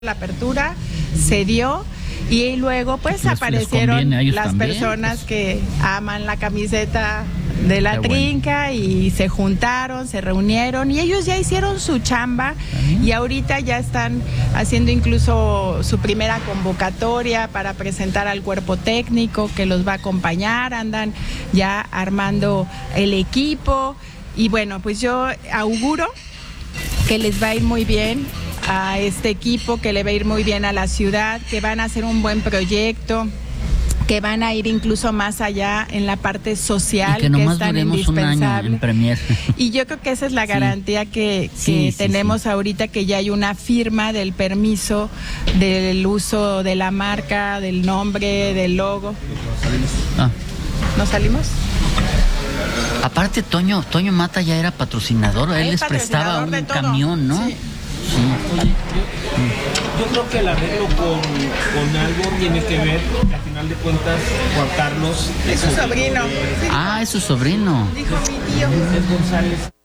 La apertura se dio y luego pues aparecieron las también, personas pues, que aman la camiseta de la trinca, bueno, y se juntaron, se reunieron y ellos ya hicieron su chamba y ahorita ya están haciendo incluso su primera convocatoria para presentar al cuerpo técnico que los va a acompañar, andan ya armando el equipo y bueno, pues yo auguro que les va a ir muy bien a este equipo, que le va a ir muy bien a la ciudad, que van a hacer un buen proyecto, que van a ir incluso más allá en la parte social, y que es tan indispensable. Un año en Premier. Y yo creo que esa es la garantía que tenemos ahorita, que ya hay una firma del permiso del uso de la marca, del nombre, del logo. ¿No salimos? Aparte, Toño Mata ya era patrocinador, él les prestaba un camión, ¿no? Sí. Sí. Oye, yo creo que el arreglo con algo tiene que ver, que al final de cuentas Juan Carlos es su sobrino. Es su sobrino. Dijo mi tío. Es González.